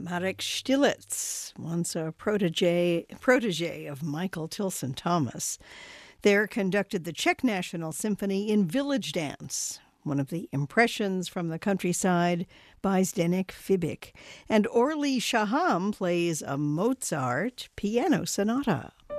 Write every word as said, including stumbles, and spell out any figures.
Marek Stilitz, once a protege, protege of Michael Tilson Thomas, there conducted the Czech National Symphony in Village Dance, one of the impressions from the countryside by Zdeněk Fibik. And Orly Shaham plays a Mozart piano sonata.